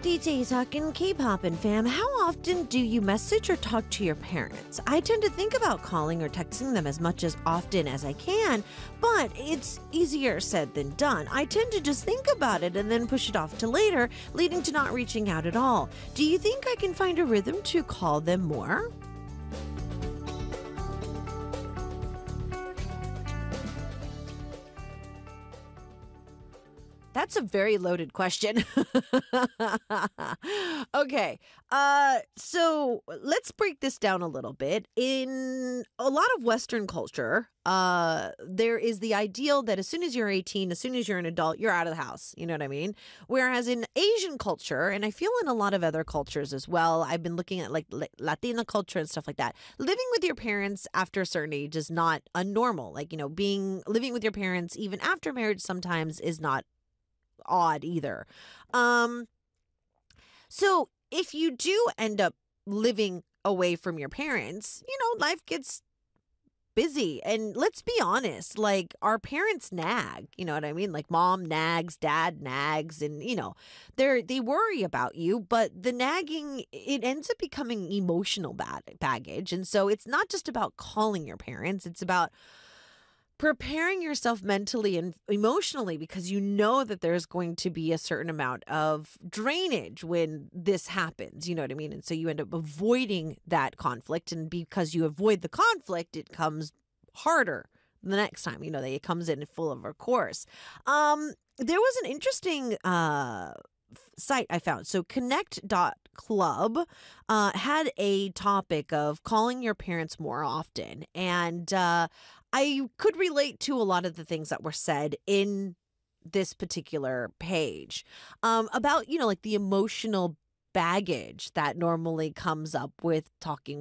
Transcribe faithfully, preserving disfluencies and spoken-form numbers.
D J talking K-pop and fam. How often do you message or talk to your parents? I tend to think about calling or texting them as much as often as I can, but it's easier said than done. I tend to just think about it and then push it off to later, leading to not reaching out at all. Do you think I can find a rhythm to call them more? That's a very loaded question. Okay. Uh, so let's break this down a little bit. In a lot of Western culture, uh, there is the ideal that as soon as you're eighteen, as soon as you're an adult, you're out of the house. You know what I mean? Whereas in Asian culture, and I feel in a lot of other cultures as well, I've been looking at like La- Latina culture and stuff like that. Living with your parents after a certain age is not unnormal. Like, you know, being living with your parents even after marriage sometimes is not odd either. Um, so if you do end up living away from your parents, you know, life gets busy. And let's be honest, like our parents nag, you know what I mean? Like mom nags, dad nags, and you know, they're they worry about you, but the nagging it ends up becoming emotional bad baggage. And so it's not just about calling your parents, it's about preparing yourself mentally and emotionally because you know that there's going to be a certain amount of drainage when this happens. You know what I mean? And so you end up avoiding that conflict. And because you avoid the conflict, it comes harder the next time, you know, that it comes in full of a course. Um, there was an interesting uh, site I found. So connect dot club uh, had a topic of calling your parents more often. And uh, I could relate to a lot of the things that were said in this particular page um, about, you know, like the emotional baggage that normally comes up with talking